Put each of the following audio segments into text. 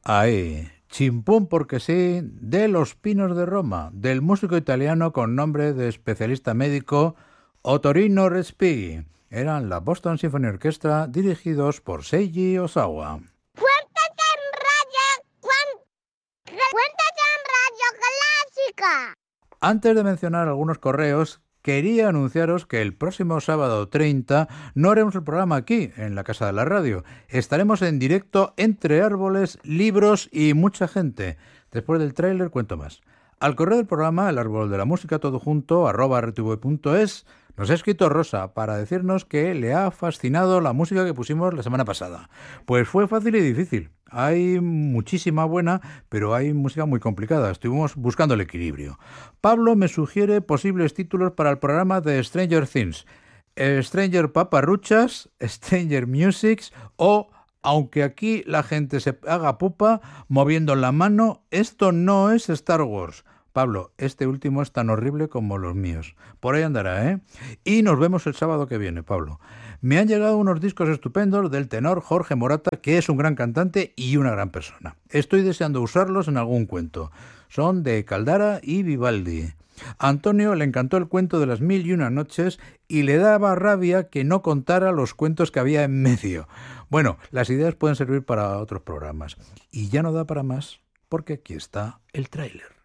Ahí, chimpún porque sí, de Los Pinos de Roma, del músico italiano con nombre de especialista médico Ottorino Respighi. Eran la Boston Symphony Orchestra dirigidos por Seiji Ozawa. ¡Cuéntate en Radio Clásica! Antes de mencionar algunos correos, quería anunciaros que el próximo sábado 30 no haremos el programa aquí, en la Casa de la Radio. Estaremos en directo entre árboles, libros y mucha gente. Después del tráiler cuento más. Al correo del programa, el árbol de la música todo junto, @rtv.es, nos ha escrito Rosa para decirnos que le ha fascinado la música que pusimos la semana pasada. Pues fue fácil y difícil. Hay muchísima buena, pero hay música muy complicada. Estuvimos buscando el equilibrio. Pablo me sugiere posibles títulos para el programa de Stranger Things. Stranger Paparruchas, Stranger Musics o aunque aquí la gente se haga pupa moviendo la mano, esto no es Star Wars. Pablo, este último es tan horrible como los míos. Por ahí andará, ¿eh? Y nos vemos el sábado que viene, Pablo. Me han llegado unos discos estupendos del tenor Jorge Morata, que es un gran cantante y una gran persona. Estoy deseando usarlos en algún cuento. Son de Caldara y Vivaldi. A Antonio le encantó el cuento de las 1001 noches y le daba rabia que no contara los cuentos que había en medio. Bueno, las ideas pueden servir para otros programas. Y ya no da para más, porque aquí está el tráiler.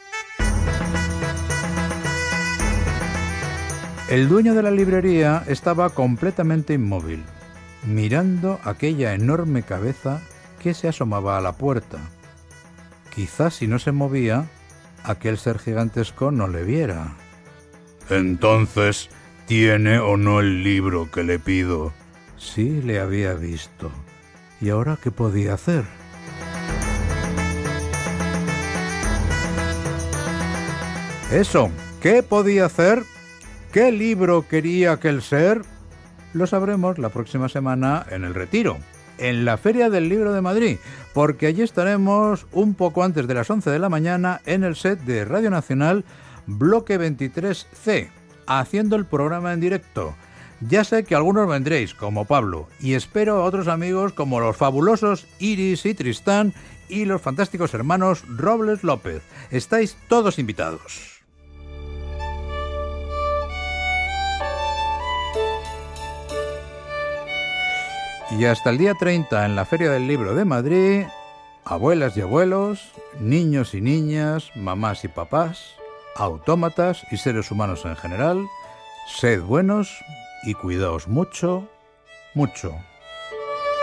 El dueño de la librería estaba completamente inmóvil, mirando aquella enorme cabeza que se asomaba a la puerta. Quizás si no se movía, aquel ser gigantesco no le viera. «Entonces, ¿tiene o no el libro que le pido?» Sí, le había visto. ¿Y ahora qué podía hacer? Eso, ¿qué podía hacer? ¿Qué libro quería aquel ser? Lo sabremos la próxima semana en el Retiro, en la Feria del Libro de Madrid, porque allí estaremos un poco antes de las 11 de la mañana en el set de Radio Nacional, Bloque 23C, haciendo el programa en directo. Ya sé que algunos vendréis, como Pablo, y espero a otros amigos como los fabulosos Iris y Tristán y los fantásticos hermanos Robles López. Estáis todos invitados. Y hasta el día 30 en la Feria del Libro de Madrid, abuelas y abuelos, niños y niñas, mamás y papás, autómatas y seres humanos en general, sed buenos y cuidaos mucho, mucho.